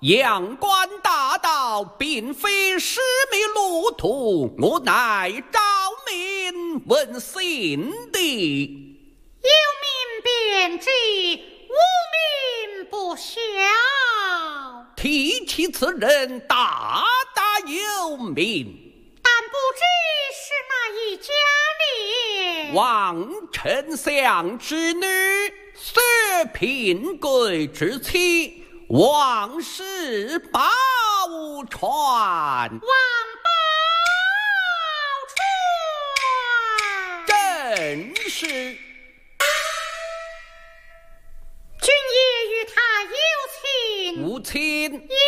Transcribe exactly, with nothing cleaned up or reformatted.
阳关大道并非使命路途，我乃召民问姓的。 有民便知，无民不晓。 提起此人，大大有名， 但不知是哪一家呢？ 王丞相之女，薛平贵之妻。王氏宝钏， 王宝钏， 正是。 君也与他有情？ 无情。 有